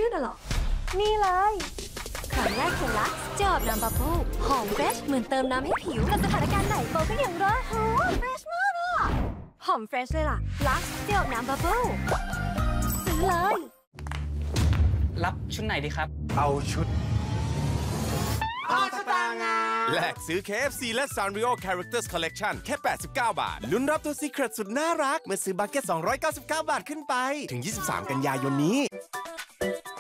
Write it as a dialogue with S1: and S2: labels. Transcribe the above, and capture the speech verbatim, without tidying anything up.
S1: ชื่อน่ะหรอนี่เลยครั้งแรกของลักเจลอาบน้ำบับเบิ้ลหอมเฟรชเหมือนเติมน้ำให้ผิวกับสถานการณ์ไหนโบก็ยังรอดหอมเฟรชมากอ่ะหอมเฟรชเลยล่ะลักเจลอาบน้ำบับเบิ้ลซื้อเลย
S2: รับชุดไหนดีครับ
S3: เอาชุด
S4: อาสตางา
S3: แลกซื้อ เค เอฟ ซี และ Sanrio Characters Collection แค่แปดสิบเก้าบาทลุ้นรับตัว Secret สุดน่ารักเมื่อซื้อบัคเก็ตสองร้อยเก้าสิบเก้าบาทขึ้นไปถึงยี่สิบสามกันยายนนี้